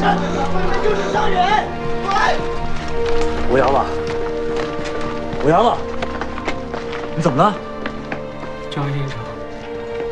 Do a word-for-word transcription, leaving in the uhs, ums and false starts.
上去了，外面就是伤人！快！ 吴阳子，吴阳子，你怎么了？ 张先生。